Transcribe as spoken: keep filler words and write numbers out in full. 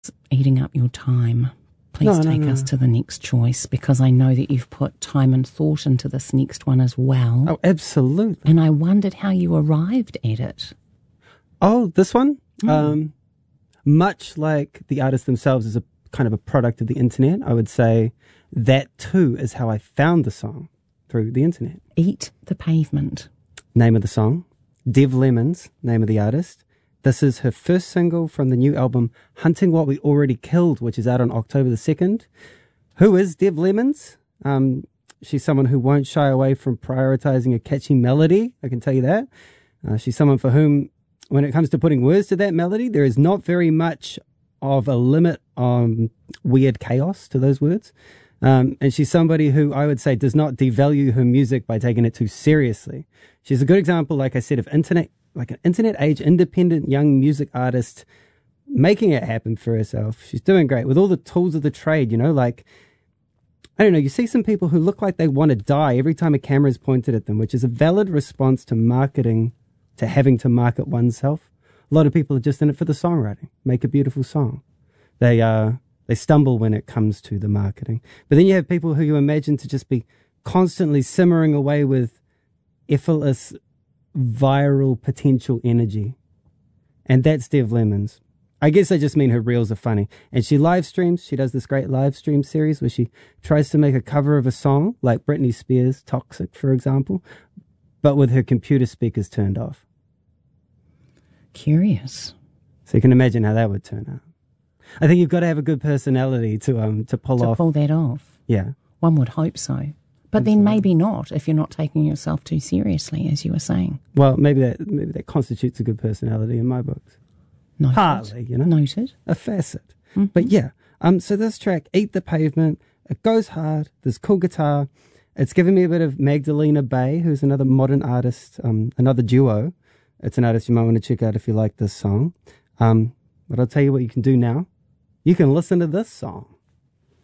eating up your time, please No, no, take no. us to the next choice, because I know that you've put time and thought into this next one as well. Oh, absolutely. And I wondered how you arrived at it. Oh, this one? Mm. Um, much like the artists themselves is a kind of a product of the internet, I would say that too is how I found the song, through the internet. Eat the Pavement. Name of the song, Dev Lemons, name of the artist. This is her first single from the new album, Hunting What We Already Killed, which is out on October the second. Who is Dev Lemons? Um, she's someone who won't shy away from prioritizing a catchy melody, I can tell you that. Uh, she's someone for whom, when it comes to putting words to that melody, there is not very much of a limit on weird chaos to those words. Um, and she's somebody who I would say does not devalue her music by taking it too seriously. She's a good example, like I said, of internet, like an internet age independent young music artist making it happen for herself. She's doing great with all the tools of the trade, you know, like, I don't know, you see some people who look like they want to die every time a camera is pointed at them, which is a valid response to marketing, to having to market oneself. A lot of people are just in it for the songwriting, make a beautiful song. They, uh, They stumble when it comes to the marketing. But then you have people who you imagine to just be constantly simmering away with effortless, viral potential energy. And that's Dev Lemons. I guess I just mean her reels are funny. And she live streams. She does this great live stream series where she tries to make a cover of a song, like Britney Spears' Toxic, for example, but with her computer speakers turned off. Curious. So you can imagine how that would turn out. I think you've got to have a good personality to um to pull to off. pull that off. Yeah. One would hope so. But then maybe not if you're not taking yourself too seriously, as you were saying. Well, maybe that maybe that constitutes a good personality in my books. Noted. Partly, you know. Noted. A facet. Mm-hmm. But yeah. Um so this track, Eat the Pavement, it goes hard, there's cool guitar. It's giving me a bit of Magdalena Bay, who's another modern artist, um, another duo. It's an artist you might want to check out if you like this song. Um, but I'll tell you what you can do now. You can listen to this song.